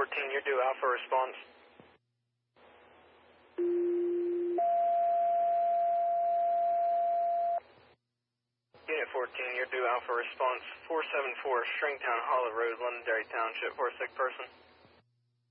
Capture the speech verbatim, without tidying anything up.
fourteen, you're due Alpha response. Unit fourteen, you're due Alpha response. four seven four, Stringtown Hollow Road, Londonderry Township, for a sick person.